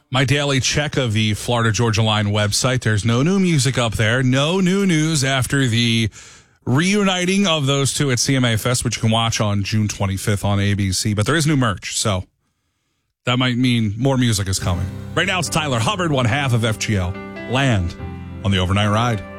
My daily check of the Florida Georgia Line website. There's no new music up there. No new news after the reuniting of those two at CMA Fest, which you can watch on June 25th on ABC. But there is new merch, so that might mean more music is coming. Right now it's Tyler Hubbard, one half of FGL. Land on the Overnight Ride.